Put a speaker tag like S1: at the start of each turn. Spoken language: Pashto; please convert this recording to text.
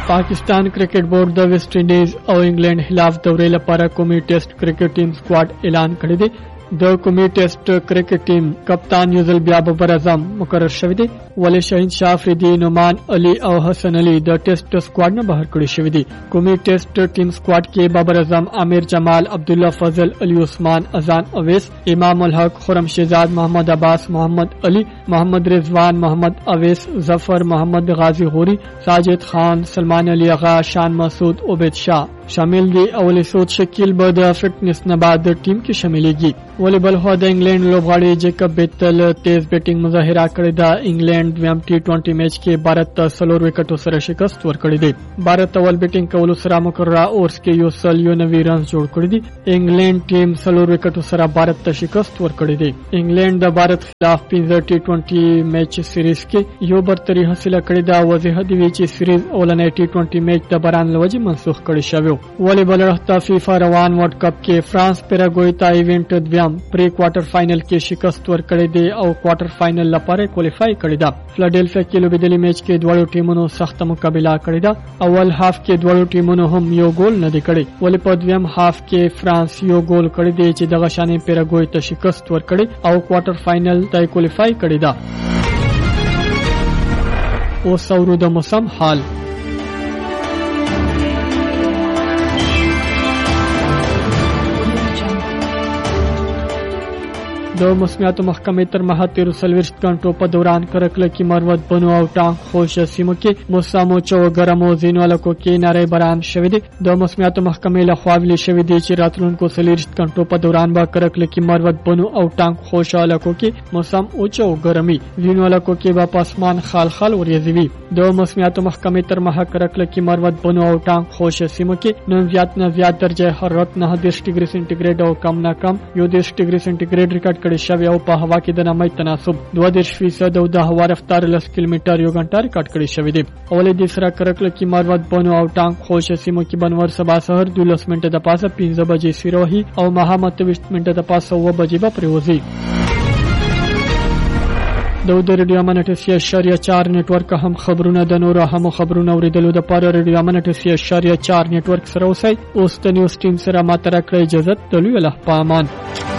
S1: Pakistan cricket board د ویسټ انډیز او انګلند خلاف دورې لپاره قومي ټیسټ کرکټ ټیم سکواډ اعلان کړی دی. د قومي ټیسټ کرکټ ټیم کپتان یوزل بیا ببر اعظم مقرر شوی دی، ولې شاهین شاه افریدي، نعمان علي او حسن علي د ټیسټ سکواډ نه بهر کړی شوی دی. قومي ټیسټ ټیم سکواډ کې بابر اعظم، عامر جمال، عبد الله فضل، علي عثمان، اذان اویس، امام الحق، خرم شهزاد، محمد عباس، محمد علي، محمد رضوان، محمد اویس، ظفر محمد غازی غوري، ساجد خان، سلمان علي اغا، شان مسعود، عبید شاه شامل دي. اول سود شکیل به د فټنس نه بعد ټیم کې شاملېږي. ولې بل خو د انګلند لوبغاړي جیکب بیتل تیز بیټینګ مظاهره کړې ده. انګلند دویم ټي20 میچ کې بھارت ته 4 وکټو سره شکست ورکړی دی. بھارت اول بیټینګ کولو سره مقرره اورس کې یو سل یو 90 رنز جوړ کړی دي. انګلند ټیم 4 وکټو سره بھارت ته شکست ورکړی دی. انګلند د بھارت خلاف 15 ټي20 میچ سیریز کې یو برتری حاصله کړې ده. وضاحت دی چې سیریز اولنې ټي20 میچ د باران لوجه منسوخ کړی شوی. ولی بلرخته فیفا روان ورلد کپ کې فرانس پیراګوئ ته ایونت دویم پری کوارټر فائنل کې شکست ورکړی دی او کوارټر فائنل لپاره کوالیفای کړی ده. فلډلفیا کې لوبېدلې میچ کې دواړو ټیمونو سخت مقابله کړې ده. اول هاف کې دواړو ټیمونو هم یو ګول نه دی کړی، ولی په دویم هاف کې فرانس یو ګول کړی دی چې دغه شانې پیراګوئ ته شکست ورکړی او کوارټر فائنل ته کوالیفای کړی ده. اوس اورو د موسم حال. د موسمیاتو محکمې تر مهال 23 غنټو په دوران کرکله کې مروت بنو او ټانک خوش سیمو کې موسمو چو ګرمو زینو لکو کې نری باران شوی دی. د موسمیاتو محکمې له خوا ویلي شوی دی چې راتلونکو 23 غنټو په دوران با کرکله کې مروت بنو او ټانک خوش لکو کې موسم او چو ګرمي زینو لکو کې با پاسمان خال خال وريځوي. د موسمیاتو محکمې تر مهال کرکله کې مروت بنو او ټانک خوش سیمو کې نن زیات درجه حرارت 9 ډیګري سنټیګریډ او کم نه کم 10 ډیګري سنټیګریډ ریکارډ کړي شوی او په هوا کې د نمی تناسب 22% او د هوا رفتار 10 کیلومتر یو غنټه ریکارډ کړي شوی دی. اولې د سره کرکله کې مروت بنو او ټانک خوش سیمو کې بنور سبا سحر 12 منټه د پاسه 15 بجې سیروهي او ماهامه 23 منټه د پاسه 9 بجې به پریوزي. د ریډیو امانت 4 نتورک هم خبرونه د نورو هم خبرونه اوریدلو د پاره ریډیو امانت 4 نتورک سره اوسئ. اوس د نیوز ټیم سره ماته راکړئ اجازه. د لوی الله پامان.